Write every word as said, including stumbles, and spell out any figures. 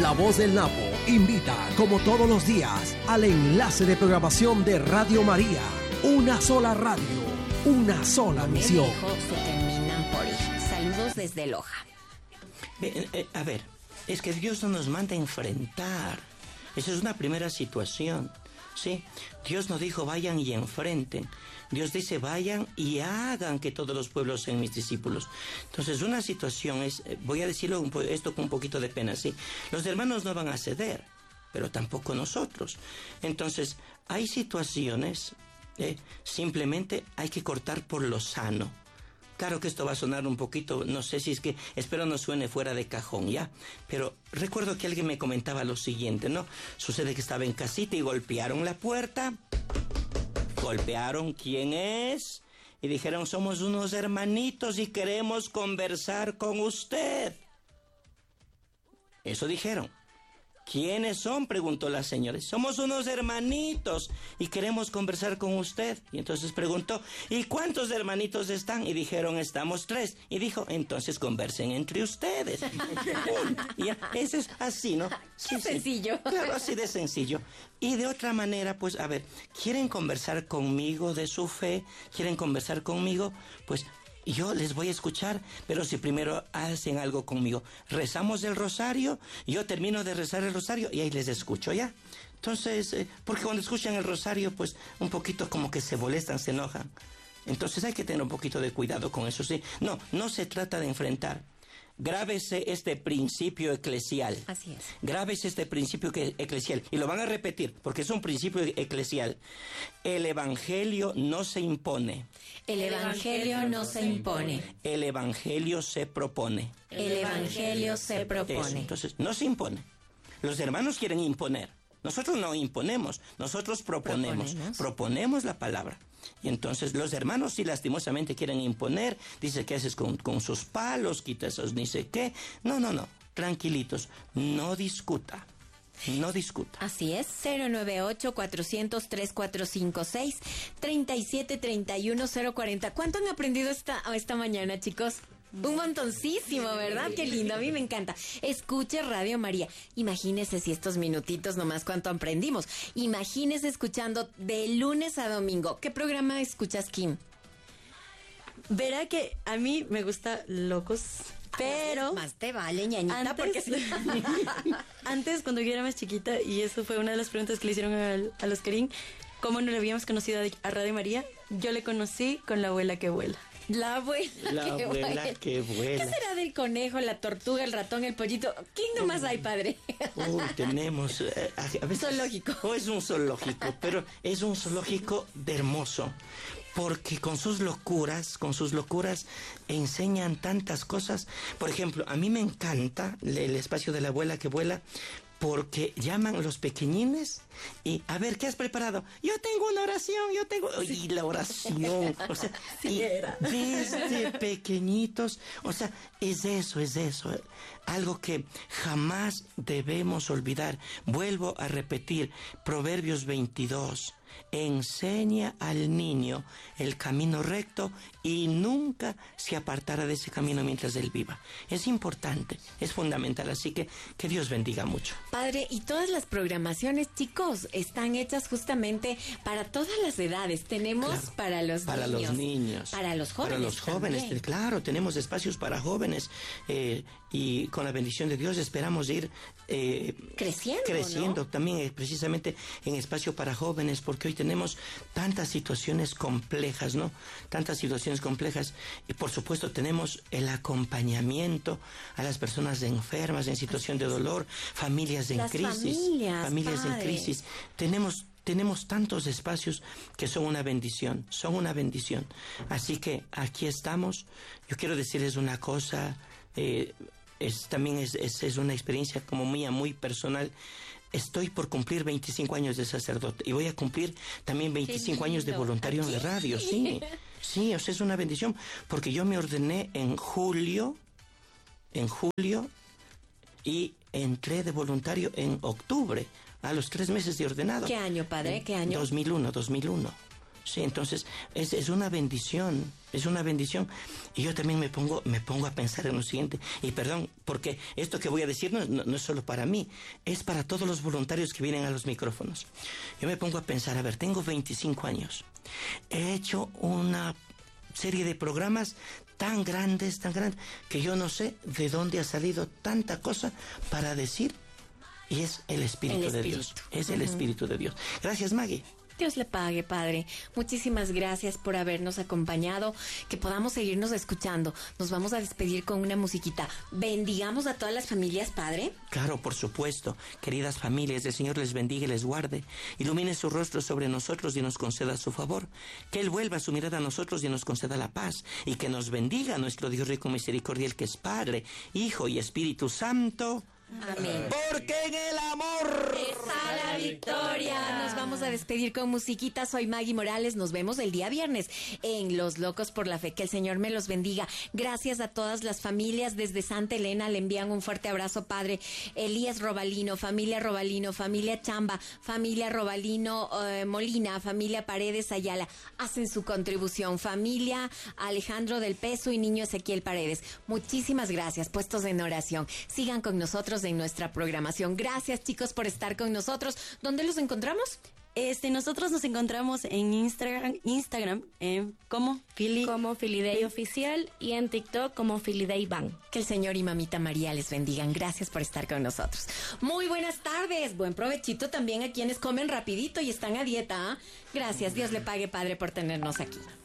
La Voz del Napo invita, como todos los días, al enlace de programación de Radio María. Una sola radio, una sola misión. Se terminan por ir. Saludos desde Loja. Eh, eh, a ver, es que Dios no nos manda a enfrentar. Esa es una primera situación, ¿sí? Dios no dijo vayan y enfrenten. Dios dice vayan y hagan que todos los pueblos sean mis discípulos. Entonces una situación es, voy a decirlo esto con un poquito de pena, ¿sí? Los hermanos no van a ceder, pero tampoco nosotros. Entonces hay situaciones, eh, simplemente hay que cortar por lo sano. Claro que esto va a sonar un poquito, no sé si es que, espero no suene fuera de cajón, ¿ya? Pero recuerdo que alguien me comentaba lo siguiente, ¿no? Sucede que estaba en casita y golpearon la puerta. Golpearon, ¿quién es? Y dijeron, somos unos hermanitos y queremos conversar con usted. Eso dijeron. ¿Quiénes son?, preguntó la señora. Somos unos hermanitos y queremos conversar con usted. Y entonces preguntó, ¿y cuántos hermanitos están? Y dijeron, estamos tres. Y dijo, entonces conversen entre ustedes. Y ya, eso es así, ¿no? Sí, Qué sencillo. Sí. Claro, así de sencillo. Y de otra manera, pues, a ver, ¿quieren conversar conmigo de su fe? ¿Quieren conversar conmigo? Pues yo les voy a escuchar, pero si primero hacen algo conmigo. Rezamos el rosario, yo termino de rezar el rosario y ahí les escucho, ¿ya? Entonces, eh, porque cuando escuchan el rosario, pues un poquito como que se molestan, se enojan. Entonces hay que tener un poquito de cuidado con eso, ¿sí? No, no se trata de enfrentar. Grábese este principio eclesial. Así es. Grábese este principio que, eclesial. Y lo van a repetir, porque es un principio eclesial. El evangelio no se impone. El evangelio no se impone. El evangelio se propone. El evangelio se propone. Eso, entonces, no se impone. Los hermanos quieren imponer. Nosotros no imponemos, nosotros proponemos. Proponemos, proponemos la palabra. Y entonces los hermanos sí lastimosamente quieren imponer. Dice, ¿qué haces con, con sus palos? Quita esos ni sé qué. No, no, no. Tranquilitos. No discuta. No discuta. Así es. cero nueve ocho, cuatrocientos, treinta y cuatro cincuenta y seis, treinta y siete, treinta y uno, cero cuarenta. ¿Cuánto han aprendido esta, esta mañana, chicos? Un montoncísimo, ¿verdad? Qué lindo, a mí me encanta. Escuche Radio María. Imagínese si estos minutitos nomás cuánto aprendimos. Imagínese escuchando de lunes a domingo. ¿Qué programa escuchas, Kim? Verá que a mí me gusta Locos, pero... Más te vale, ñañita, antes, porque... antes, cuando yo era más chiquita, y eso fue una de las preguntas que le hicieron a, a los Karim, ¿cómo no le habíamos conocido a Radio María? Yo le conocí con La Abuela que Vuela. La abuela, la que, abuela vuela. que vuela. ¿Qué será del conejo, la tortuga, el ratón, el pollito? ¿Quién nomás hay, padre? Uy, tenemos... Eh, a veces, zoológico. Oh, es un zoológico, pero es un zoológico de hermoso. Porque con sus locuras, con sus locuras, enseñan tantas cosas. Por ejemplo, a mí me encanta el espacio de La Abuela que Vuela, porque llaman los pequeñines y, a ver, ¿qué has preparado? Yo tengo una oración, yo tengo... Sí. Y la oración, o sea, sí y era. desde pequeñitos, o sea, es eso, es eso, algo que jamás debemos olvidar. Vuelvo a repetir, Proverbios veintidós, enseña al niño el camino recto y nunca se apartará de ese camino mientras él viva. Es importante, es fundamental, así que que Dios bendiga mucho. Padre, y todas las programaciones, chicos, están hechas justamente para todas las edades. Tenemos claro, para los para niños. Para los niños. Para los jóvenes. Para los jóvenes, también. Claro, tenemos espacios para jóvenes eh, y con la bendición de Dios esperamos ir eh, creciendo, creciendo ¿no? también eh, precisamente en espacio para jóvenes, porque hoy tenemos tantas situaciones complejas, ¿no? Tantas situaciones complejas y por supuesto tenemos el acompañamiento a las personas enfermas en situación de dolor, familias en las crisis, familias, familias padre. en crisis. Tenemos Tenemos tantos espacios que son una bendición, son una bendición. Así que aquí estamos. Yo quiero decirles una cosa, eh, es, también es, es, es una experiencia como mía, muy personal. Estoy por cumplir veinticinco años de sacerdote y voy a cumplir también veinticinco años de voluntario en la radio, sí. Sí, o sea, es una bendición, porque yo me ordené en julio, en julio, y entré de voluntario en octubre, a los tres meses de ordenado. ¿Qué año, padre? ¿Qué año? dos mil uno, dos mil uno. Sí, entonces es, es una bendición, es una bendición. Y yo también me pongo, me pongo a pensar en lo siguiente, y perdón, porque esto que voy a decir no, no, no es solo para mí, es para todos los voluntarios que vienen a los micrófonos. Yo me pongo a pensar, a ver, tengo veinticinco años, he hecho una serie de programas tan grandes, tan grandes, que yo no sé de dónde ha salido tanta cosa para decir, y es el Espíritu, el Espíritu. de Dios, es el uh-huh. Espíritu de Dios. Gracias, Maggie. Dios le pague, Padre. Muchísimas gracias por habernos acompañado, que podamos seguirnos escuchando. Nos vamos a despedir con una musiquita. Bendigamos a todas las familias, Padre. Claro, por supuesto. Queridas familias, el Señor les bendiga y les guarde. Ilumine su rostro sobre nosotros y nos conceda su favor. Que Él vuelva su mirada a nosotros y nos conceda la paz. Y que nos bendiga nuestro Dios rico y misericordial, que es Padre, Hijo y Espíritu Santo. Amén. Porque en el amor está la victoria. Nos vamos a despedir con musiquita. Soy Maggie Morales. Nos vemos el día viernes en Los Locos por la Fe. Que el Señor me los bendiga. Gracias a todas las familias desde Santa Elena. Le envían un fuerte abrazo, Padre Elías Robalino, familia Robalino, familia Chamba, familia Robalino eh, Molina, familia Paredes Ayala. Hacen su contribución. Familia Alejandro del Peso y niño Ezequiel Paredes. Muchísimas gracias. Puestos en oración. Sigan con nosotros en nuestra programación. Gracias, chicos, por estar con nosotros. ¿Dónde los encontramos? Este, nosotros nos encontramos en Instagram, Instagram eh, como Fili, como Filiday Oficial, y en TikTok como Filiday Ban. Que el Señor y Mamita María les bendigan. Gracias por estar con nosotros. Muy buenas tardes. Buen provechito también a quienes comen rapidito y están a dieta. ¿eh? Gracias. Dios le pague, Padre, por tenernos aquí.